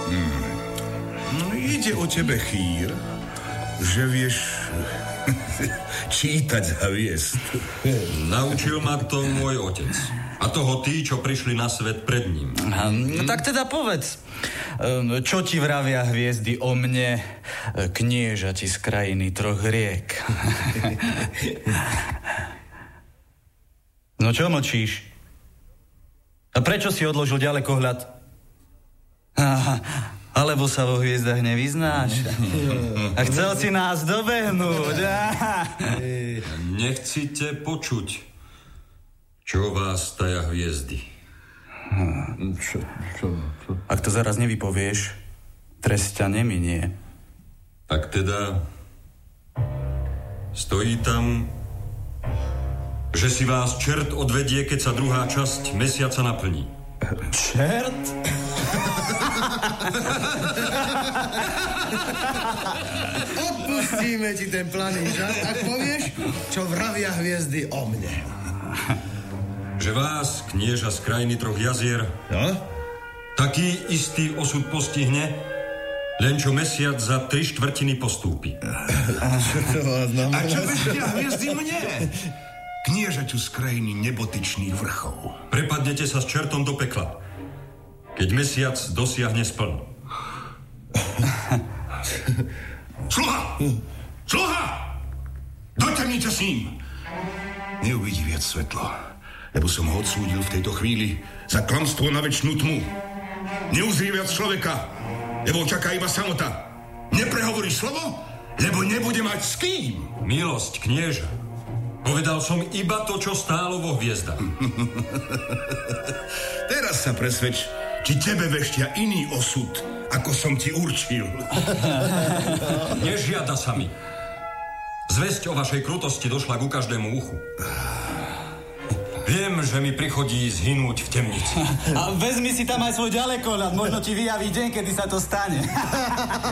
No, ide o tebe chýr, že vieš čítať za hviezd. Naučil ma to môj otec. A toho tí, čo prišli na svet pred ním. No tak teda povedz, čo ti vravia hviezdy o mne, kniežati z krajiny troch riek? No čo mlčíš? A prečo si odložil ďalekohľad? Alebo sa vo hviezdach nevyznáš? A chcel si nás dobehnúť? Nechcite počuť, čo vás taja hviezdy. Čo? Ak to zaraz nevypovieš, trest ťa neminie. Tak teda stojí tam, že si vás čert odvedie, keď sa druhá časť mesiaca naplní. Čert? Odpustíme ti ten planý žart, ak povieš, čo vravia hviezdy o mne. Že vás, knieža z krajiny troch jazier, No? taký istý osud postihne, len čo mesiac za 3/4 postúpi. A čo vedia hviezdy mne? Kniežaťu z krajiny nebotyčných vrchov. Prepadnete sa s čertom do pekla, keď mesiac dosiahne spln. Sluha! Doťahnite s ním! Neuvidí viac svetlo, lebo som ho odsúdil v tejto chvíli za klamstvo na večnú tmu. Neuzrie viac človeka, lebo čaká iba samota. Neprehovorí slovo, lebo nebude mať s kým. Milosť, knieža. Povedal som iba to, čo stálo vo hviezdach. Teraz sa presvedč, či tebe veštia iný osud, ako som ti určil. Nežiada sa mi. Zvesť o vašej krutosti došla ku každému uchu. Viem, že mi prichodí zhynúť v temnici. A vezmi si tam aj svoj ďalekohľad, možno ti vyjaví deň, kedy sa to stane.